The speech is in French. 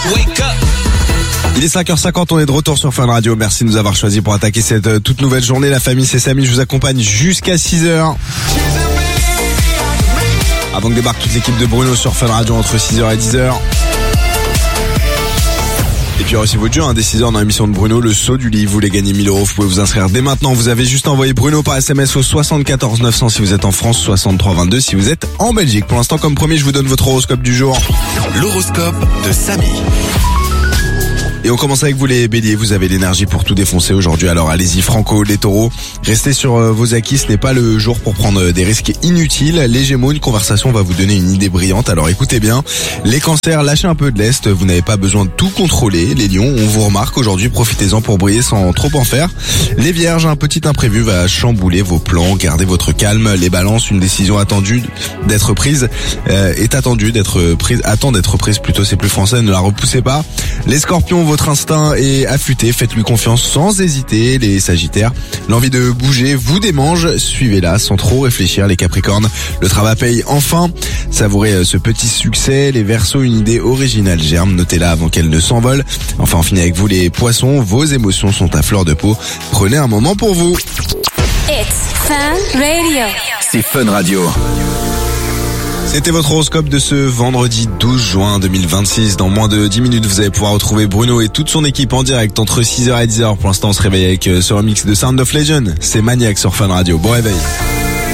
Il est 5h50, on est de retour sur Fun Radio. Merci de nous avoir choisis pour attaquer cette toute nouvelle journée. La famille, c'est Samy, je vous accompagne jusqu'à 6h. Avant que débarque toute l'équipe de Bruno sur Fun Radio entre 6h et 10h. Et puis il y aura aussi votre jeu, dès 6h dans l'émission de Bruno, le saut du lit. Vous voulez gagner 1000 €, vous pouvez vous inscrire dès maintenant. Vous avez juste envoyé Bruno par SMS au 74 900 si vous êtes en France, 63 22 si vous êtes en Belgique. Pour l'instant, comme promis, je vous donne votre horoscope du jour. L'horoscope de Samy. Et on commence avec vous les béliers, vous avez l'énergie pour tout défoncer aujourd'hui, alors allez-y franco. Les taureaux, restez sur vos acquis, ce n'est pas le jour pour prendre des risques inutiles. Les gémeaux, une conversation va vous donner une idée brillante, alors écoutez bien. Les cancers, lâchez un peu de lest, vous n'avez pas besoin de tout contrôler. Les lions, on vous remarque aujourd'hui, profitez-en pour briller sans trop en faire. Les vierges, un petit imprévu va chambouler vos plans, gardez votre calme. Les balances, une décision attendue d'être prise, attend d'être prise plutôt, c'est plus français, ne la repoussez pas. Les scorpions, votre instinct est affûté, faites-lui confiance sans hésiter. Les sagittaires, l'envie de bouger vous démange, suivez-la sans trop réfléchir. Les capricornes, le travail paye enfin, savourez ce petit succès. Les verseaux, une idée originale germe, notez-la avant qu'elle ne s'envole. Enfin, on finit avec vous les poissons, vos émotions sont à fleur de peau, prenez un moment pour vous. It's Fun Radio. C'est Fun Radio. C'était votre horoscope de ce vendredi 12 juin 2026. Dans moins de 10 minutes, vous allez pouvoir retrouver Bruno et toute son équipe en direct entre 6h et 10h. Pour l'instant, on se réveille avec ce remix de Sound of Legend. C'est Maniac sur Fun Radio. Bon réveil.